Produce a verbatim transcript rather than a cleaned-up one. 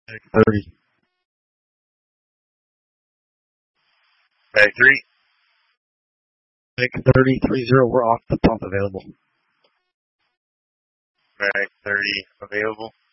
Bag thirty. Bag three. Bag thirty, three zero, we're off the pump available. Bag thirty available.